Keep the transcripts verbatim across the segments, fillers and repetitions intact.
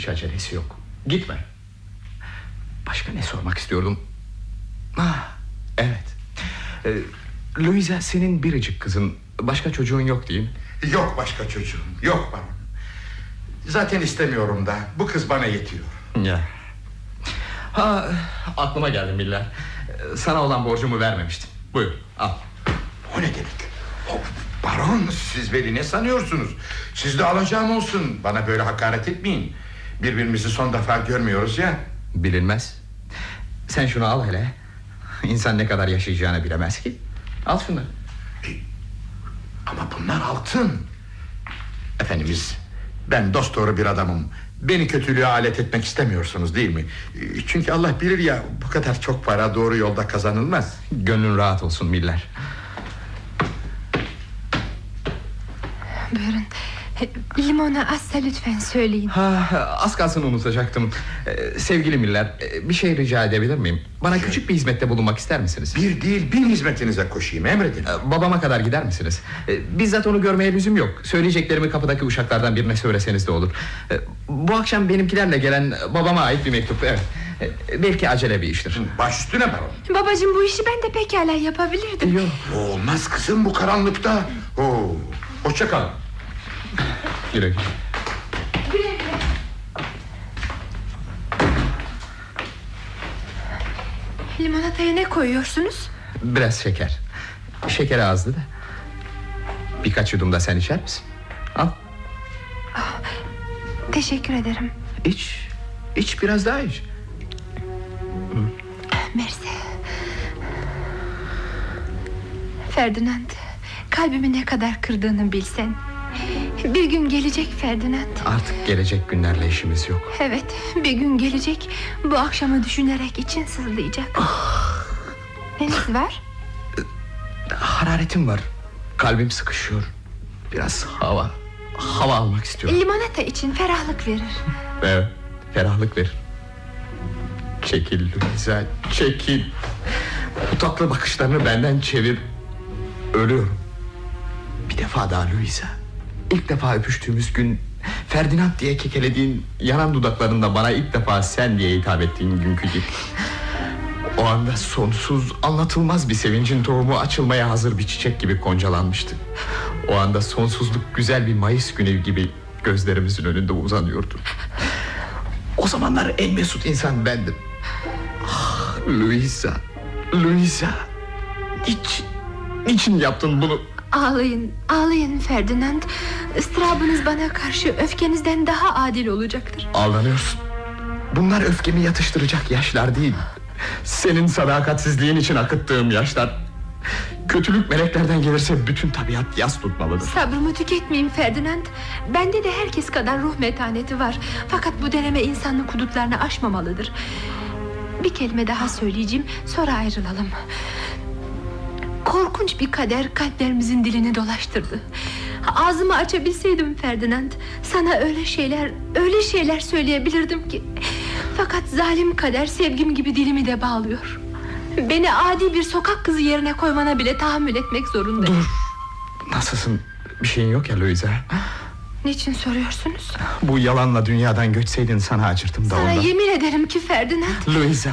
hiç acelesi yok. Gitme. Başka ne sormak istiyordum? Ah, evet. Ee, Louisa senin biricik kızın. Başka çocuğun yok değil mi? Yok başka çocuğum. Yok bana. Zaten istemiyorum da. Bu kız bana yetiyor. Ya. Ha, aklıma geldi Miller. Sana olan borcumu vermemiştim. Buyur al. O ne demek? Oh, baron, siz beni ne sanıyorsunuz? Siz de alacağım olsun. Bana böyle hakaret etmeyin. Birbirimizi son defa görmüyoruz ya. Bilinmez. Sen şunu al hele. İnsan ne kadar yaşayacağını bilemez ki. Al şunu. E, ama bunlar altın. Efendimiz, ben dosdoğru bir adamım. Beni kötülüğe alet etmek istemiyorsunuz değil mi? E, çünkü Allah bilir ya, bu kadar çok para doğru yolda kazanılmaz. Gönlün rahat olsun Miller. Buyurun. Limona azsa lütfen söyleyin. Ha, az kalsın unutacaktım. ee, Sevgili Miller, bir şey rica edebilir miyim? Bana küçük bir hizmette bulunmak ister misiniz? Bir değil bin hizmetinize koşayım, emredin. ee, Babama kadar gider misiniz? Ee, bizzat onu görmeye lüzum yok. Söyleyeceklerimi kapıdaki uşaklardan birine söyleseniz de olur. ee, Bu akşam benimkilerle gelen babama ait bir mektup. Evet. ee, Belki acele bir iştir. Baş üstüne baron. Babacığım, bu işi ben de pekala yapabilirdim. Yok. Olmaz kızım bu karanlıkta. Oo, hoşça kal. Güle güle. Güle güle. Limonataya ne koyuyorsunuz? Biraz şeker. Şekeri azdı da. Birkaç yudum da sen içer misin? Al. Oh, teşekkür ederim. İç. İç, biraz daha iç. Mersi. Ferdinand, kalbimi ne kadar kırdığını bilsen. Bir gün gelecek Ferdinand. Artık gelecek günlerle işimiz yok. Evet, bir gün gelecek. Bu akşamı düşünerek için sızlayacak. Neniz var? Hararetim var. Kalbim sıkışıyor. Biraz hava Hava almak istiyorum. Limonata için ferahlık verir. Evet, ferahlık verir. Çekil Louisa, çekil. Bu tatlı bakışlarını benden çevir. Ölüyorum. Bir defa daha Louisa. İlk defa öpüştüğümüz gün, Ferdinand diye kekelediğin, yanan dudaklarında bana ilk defa sen diye hitap ettiğin günkü gibi. O anda sonsuz, anlatılmaz bir sevincin tohumu açılmaya hazır bir çiçek gibi koncalanmıştı. O anda sonsuzluk güzel bir Mayıs günü gibi gözlerimizin önünde uzanıyordu. O zamanlar en mesut insan bendim. Ah, Louisa, Louisa, niçin, niçin yaptın bunu? Ağlayın, ağlayın Ferdinand. Istırabınız bana karşı öfkenizden daha adil olacaktır. Ağlanıyorsun. Bunlar öfkemi yatıştıracak yaşlar değil. Senin sadakatsizliğin için akıttığım yaşlar. Kötülük meleklerden gelirse bütün tabiat yas tutmalıdır. Sabrımı tüketmeyin Ferdinand. Bende de herkes kadar ruh metaneti var. Fakat bu deneme insanlık hudutlarını aşmamalıdır. Bir kelime daha söyleyeceğim, sonra ayrılalım. Korkunç bir kader kalplerimizin dilini dolaştırdı. Ağzımı açabilseydim Ferdinand, sana öyle şeyler, öyle şeyler söyleyebilirdim ki. Fakat zalim kader sevgim gibi dilimi de bağlıyor. Beni adi bir sokak kızı yerine koymana bile tahammül etmek zorundayım. Dur. Nasılsın? Bir şeyin yok ya Louisa. Niçin soruyorsunuz? Bu yalanla dünyadan göçseydin sana acırdım da Sana ondan. yemin ederim ki Ferdinand. Louisa,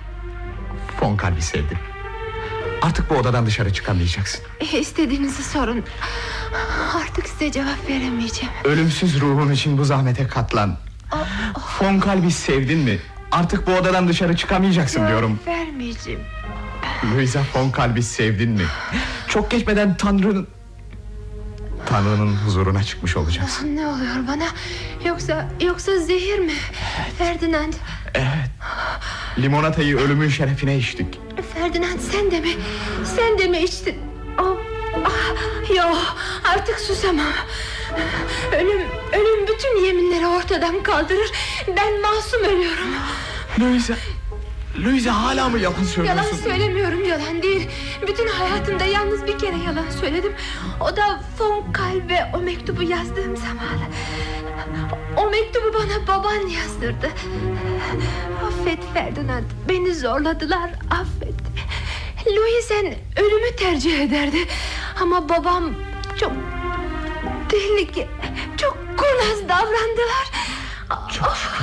Von Kalb'i sevdim. Artık bu odadan dışarı çıkamayacaksın. İstediğinizi sorun. Artık size cevap veremeyeceğim. Ölümsüz ruhun için bu zahmete katlan. Oh, oh. Von Kalb'i sevdin mi? Artık bu odadan dışarı çıkamayacaksın Cevap diyorum. vermeyeceğim. Louisa, Von Kalb'i sevdin mi? Çok geçmeden Tanrı'nın Tanrı'nın huzuruna çıkmış olacaksın. Ne oluyor bana? Yoksa yoksa zehir mi? Ferdinand. Evet. Limonatayı ölümün şerefine içtik. Ferdinand, sen de mi? Sen de mi içtin? Oh, ah, yok, artık susamam. Ölüm, ölüm bütün yeminleri ortadan kaldırır. Ben masum ölüyorum. Louisa, Louisa hala mı yalan söylüyorsun? Yalan söylemiyorum, yalan değil. Bütün hayatımda yalnız bir kere yalan söyledim. O da Von Kalb'e o mektubu yazdığım zaman. O mektubu bana baban yazdırdı. Affet Ferdinand, beni zorladılar, affet. Louisen ölümü tercih ederdi. Ama babam çok tehlikeli, çok kurnaz davrandılar. Çok şükür.